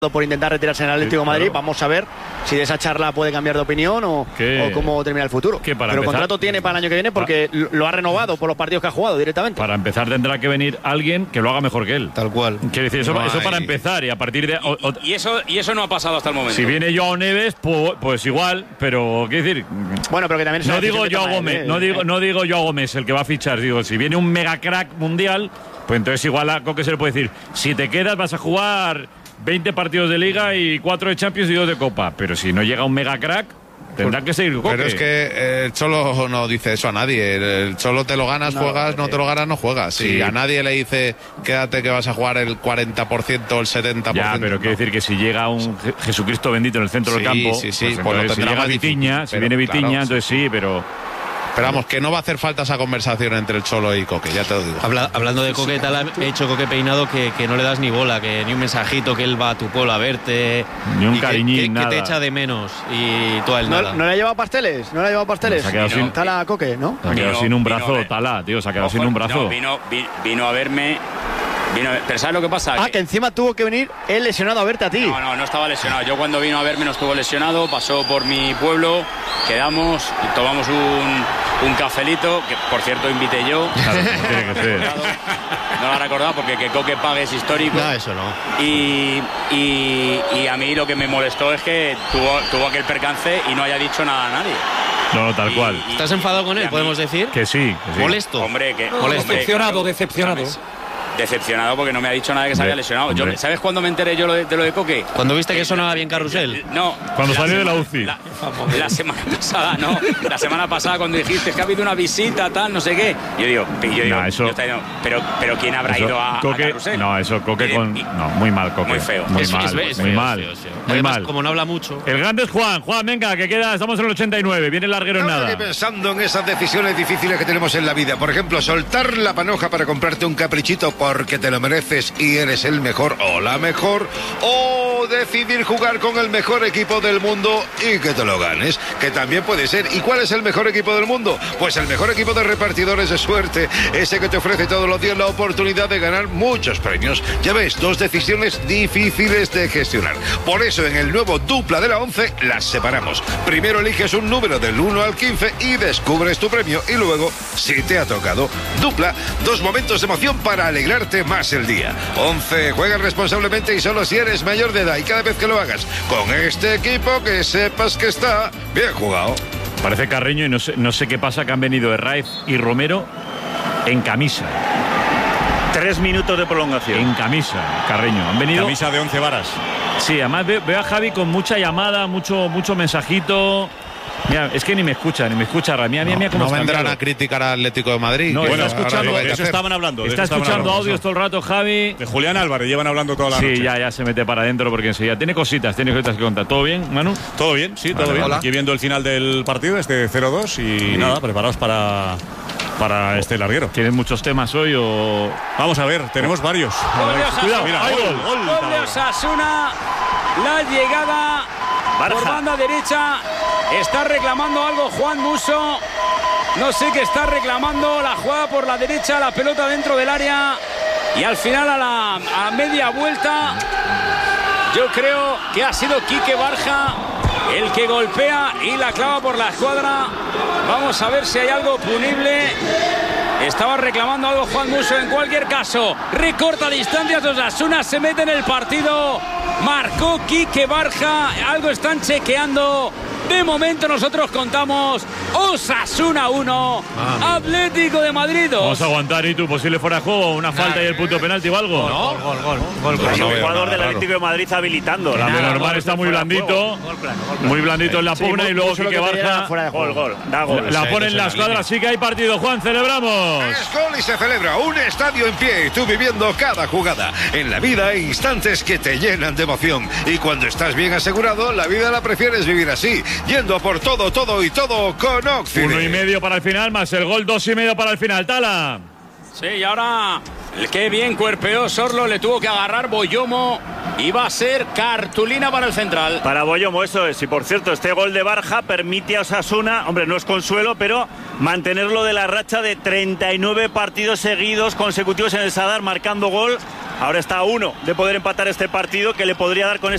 por intentar retirarse en el Atlético de Madrid. Claro. Vamos a ver si de esa charla puede cambiar de opinión o cómo termina el futuro. Pero empezar, contrato tiene para el año que viene porque lo ha renovado por los partidos que ha jugado directamente. Para empezar tendrá que venir alguien que lo haga mejor que él. Tal cual. Quiere decir, eso para empezar, y a partir de... Y eso no ha pasado hasta el momento. Si viene Joao Neves, pues igual, pero quiero decir... Bueno, pero que también... No digo Joao Gómez, no digo Joao Gómez el que va a fichar, digo, si viene un mega crack mundial, pues entonces igual a Coque se le puede decir, si te quedas vas a jugar 20 partidos de Liga y 4 de Champions y 2 de Copa, pero si no llega un mega crack, tendrá que seguir Coque. Pero es que el Cholo no dice eso a nadie. El Cholo te lo ganas, juegas, no te lo ganas, no juegas. Sí. Si a nadie le dice, quédate que vas a jugar el 40% o el 70%. Ya, pero quiere decir que si llega un Jesucristo bendito en el centro del campo, pues si lo llega más Vitinha, difícil, si viene claro, Vitinha, entonces sí, pero... Pero vamos, que no va a hacer falta esa conversación entre el Cholo y Coque, ya te lo digo. Hablando de Coque, tal, he hecho Coque Peinado que no le das ni bola, que ni un mensajito, que él va a tu pueblo a verte. Ni un cariñín, que nada. te echa de menos y tú a él nada. ¿No le ha llevado pasteles? ¿No le ha llevado pasteles? Se ha quedado sin... Tala Coque, ¿no? Se ha quedado sin un brazo, Tala, tío, se ha quedado sin un brazo. No, vino a verme... Pero ¿sabes lo que pasa? Que encima tuvo que venir él lesionado a verte a ti. No estaba lesionado. Yo cuando vino a verme no estuvo lesionado, pasó por mi pueblo, quedamos, tomamos un cafelito, que por cierto invité yo. Claro, no tiene que ser. No lo ha recordado porque que Coque pague es histórico. No, eso no. Y a mí lo que me molestó es que tuvo aquel percance y no haya dicho nada a nadie. No, tal cual. ¿Estás enfadado con él, podemos decir? Que sí. Molesto. Hombre, Decepcionado. Decepcionado porque no me ha dicho nada de que se había lesionado. ¿Sabes cuándo me enteré yo de lo de Coque? Cuando viste que sonaba bien Carrusel. No. Cuando salió de la UCI. La semana pasada, no. La semana pasada cuando dijiste que ha habido una visita, tal, no sé qué. Yo digo, pero ¿quién habrá ido a Carrusel? No, eso Coque muy mal, Coque. Muy feo. Muy Es mal. feo, Muy mal. Muy Además, mal. como no habla mucho. El grande es Juan, venga, que queda, estamos en el 89, viene el larguero en Ahora nada. que pensando en esas decisiones difíciles que tenemos en la vida, por ejemplo, soltar la panoja para comprarte un caprichito porque te lo mereces y eres el mejor o la mejor, o decidir jugar con el mejor equipo del mundo y que te lo ganes, que también puede ser. ¿Y cuál es el mejor equipo del mundo? Pues el mejor equipo de repartidores de suerte, ese que te ofrece todos los días la oportunidad de ganar muchos premios. Ya ves, 2 decisiones difíciles de gestionar. Por eso en el nuevo Dupla de la 11 las separamos. Primero eliges un número del 1 al 15 y descubres tu premio, y luego, si te ha tocado, Dupla, 2 momentos de emoción para alegrarte más el día. 11, juega responsablemente y solo si eres mayor de edad, y cada vez que lo hagas con este equipo, que sepas que está bien jugado. Parece Carreño y no sé qué pasa, que han venido Herraiz y Romero en camisa. 3 minutos de prolongación. En camisa, Carreño. Han venido... Camisa de 11 varas. Sí, además veo a Javi con mucha llamada, mucho mensajito. Mira, es que ni me escucha, Rami. Mira cómo no vendrán cambiado. a criticar al Atlético de Madrid. No, Bueno, está escuchando, de eso estaban hablando. Está escuchando audios todo el rato, Javi. De Julián Álvarez llevan hablando toda la noche. Sí, ya se mete para adentro porque enseguida tiene cositas que contar. ¿Todo bien, Manu? Todo bien, sí, todo bien. Hola. Aquí viendo el final del partido, 0-2 y nada, preparados para este larguero. ¿Tienes muchos temas hoy o...? Vamos a ver, tenemos varios. Cuidado, mira, hay gol. Gol de Osasuna. La llegada por banda derecha. Está reclamando algo Juan Musso. No sé qué está reclamando. La jugada por la derecha, la pelota dentro del área. Y al final a media vuelta, yo creo que ha sido Quique Barja el que golpea y la clava por la escuadra. Vamos a ver si hay algo punible. Estaba reclamando algo Juan Musso. En cualquier caso, recorta distancias. Osasuna se mete en el partido. Marcó Quique Barja. Algo están chequeando. De momento nosotros contamos Osasuna 1, Atlético de Madrid 2. Vamos a aguantar, y tú, posible fuera de juego, una falta y el punto penalti o algo. Gol. Un jugador del Atlético de Madrid habilitando. La de normal está muy blandito. Muy blandito en la pugna, y luego Quique Barja. Gol. Da gol. La pone en la escuadra, sí que hay partido. Juan, celebramos. Es gol y se celebra. Un estadio en pie y tú viviendo cada jugada. En la vida hay instantes que te llenan de emoción. Y cuando estás bien asegurado, la vida la prefieres vivir así. Yendo por todo con Oxide. 1,5 para el final, más el gol 2,5 para el final. Tala. Sí, y ahora qué bien cuerpeó Sorlo, le tuvo que agarrar Boyomo y va a ser cartulina para el central. Para Boyomo, eso es. Y por cierto, este gol de Barja permite a Osasuna, hombre, no es consuelo, pero mantenerlo de la racha de 39 partidos seguidos consecutivos en el Sadar marcando gol. Ahora está a 1 de poder empatar este partido, que le podría dar con este